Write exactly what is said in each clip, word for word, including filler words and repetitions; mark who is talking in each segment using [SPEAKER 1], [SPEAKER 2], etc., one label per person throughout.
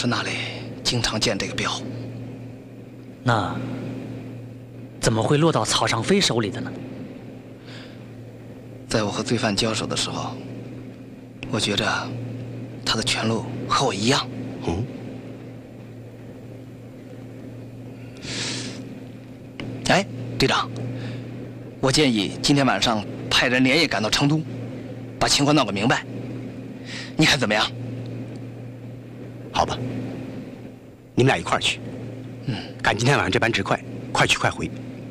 [SPEAKER 1] 师那里经常见这个镖。
[SPEAKER 2] 那怎么会落到草上飞手里的呢？
[SPEAKER 1] 在我和罪犯交手的时候，我觉着他的拳路和我一样。
[SPEAKER 3] 嗯。
[SPEAKER 1] 哎，队长，我建议今天晚上派人连夜赶到成都，把情况闹个明白。你看怎么样？
[SPEAKER 3] 好吧，你们俩一块儿去。嗯，赶今天晚上这班直快，快去快回。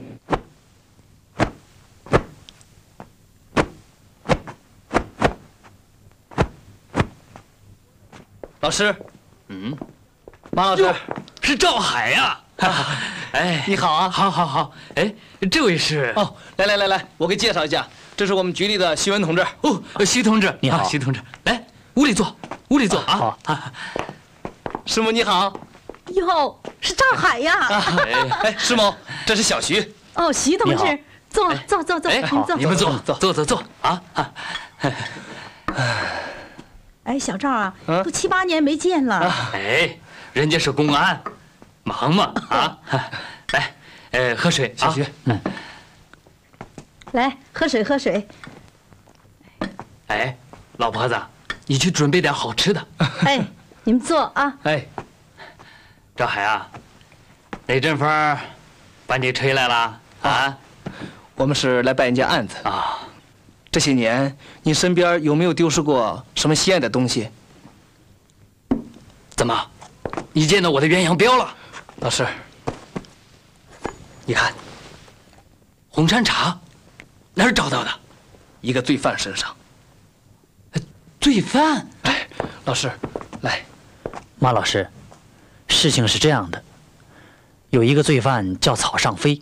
[SPEAKER 1] 老师，
[SPEAKER 2] 嗯，
[SPEAKER 1] 马老师，
[SPEAKER 2] 是赵海呀！哎，
[SPEAKER 1] 你好啊！
[SPEAKER 2] 好，好，好。哎，这位是……
[SPEAKER 1] 哦，来来来来，我给介绍一下，这是我们局里的徐文同志。
[SPEAKER 2] 哦，徐同志，
[SPEAKER 1] 你好，
[SPEAKER 2] 徐同志，来屋里坐，屋里坐啊。
[SPEAKER 1] 好啊。师母你好。
[SPEAKER 4] 哟，是赵海呀！
[SPEAKER 1] 哎，师母，这是小徐。
[SPEAKER 4] 哦，徐同志，坐坐坐坐，
[SPEAKER 2] 哎，好，你们坐，
[SPEAKER 1] 坐
[SPEAKER 2] 坐坐坐啊。
[SPEAKER 4] 哎，小赵啊，都七八年没见了。
[SPEAKER 2] 哎，人家是公安，忙嘛啊！来，呃，喝水，
[SPEAKER 1] 小徐，嗯，
[SPEAKER 4] 来喝水喝水。
[SPEAKER 2] 哎，老婆子，你去准备点好吃的。
[SPEAKER 4] 哎，你们坐啊。
[SPEAKER 1] 哎，
[SPEAKER 2] 赵海啊，哪阵风把你吹来了啊？
[SPEAKER 1] 我们是来办一件案子啊。这些年，你身边有没有丢失过什么心爱的东西？
[SPEAKER 2] 怎么，你见到我的鸳鸯镖了？
[SPEAKER 1] 老师，你看，
[SPEAKER 2] 红山茶，哪儿找到的？
[SPEAKER 1] 一个罪犯身上。
[SPEAKER 2] 罪犯？
[SPEAKER 1] 哎，老师，来，
[SPEAKER 2] 马老师，事情是这样的，有一个罪犯叫草上飞。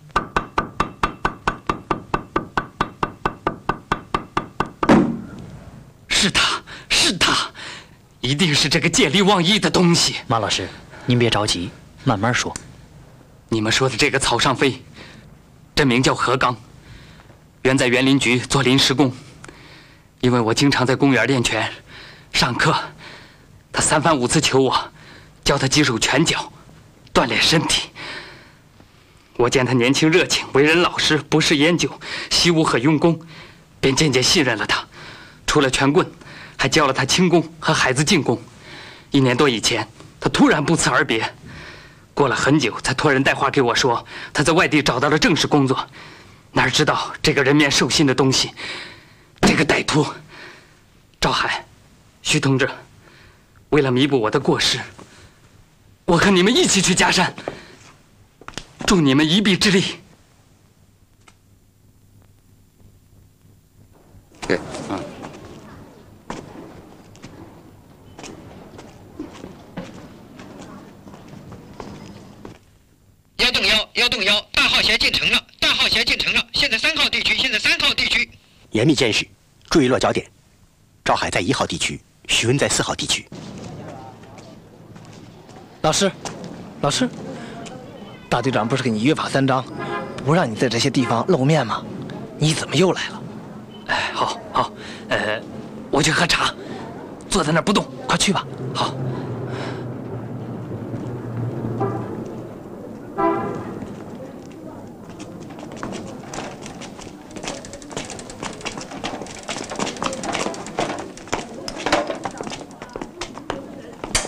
[SPEAKER 2] 是他，是他，一定是这个见利忘义的东西。马老师，您别着急，慢慢说。你们说的这个草上飞，真名叫何刚，原在园林局做临时工。因为我经常在公园练拳、上课，他三番五次求我教他几手拳脚，锻炼身体。我见他年轻热情，为人老实，不嗜烟酒，习武很用功，便渐渐信任了他。除了拳棍，还教了他轻功和海子劲功。一年多以前，他突然不辞而别，过了很久才托人带话给我说，他在外地找到了正式工作。哪知道这个人面兽心的东西，这个歹徒赵海、徐同志，为了弥补我的过失，我和你们一起去夹山，助你们一臂之力。
[SPEAKER 3] 对，嗯。
[SPEAKER 5] 幺洞幺，幺洞幺，大号线进城了，大号线进城了。现在三号地区，现在三号地区。
[SPEAKER 3] 严密监视，注意落脚点。赵海在一号地区，徐文在四号地区。
[SPEAKER 1] 老师，老师，大队长不是给你约法三章，不让你在这些地方露面吗？你怎么又来了？
[SPEAKER 2] 哎，好，好，呃，我去喝茶，坐在那儿不动，快去吧。好。